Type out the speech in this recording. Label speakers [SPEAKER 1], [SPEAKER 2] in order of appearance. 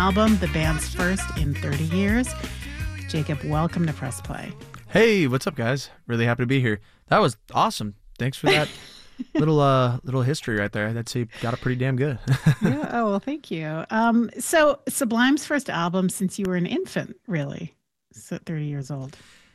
[SPEAKER 1] album, the band's first in 30 years. Jacob, welcome to Press Play.
[SPEAKER 2] Hey, what's up, guys? Really happy to be here. That was awesome. Thanks for that little history right there. I'd say you got it pretty damn good.
[SPEAKER 1] Yeah, oh, well, thank you. So Sublime's first album since you were an infant, really. So 30 years old.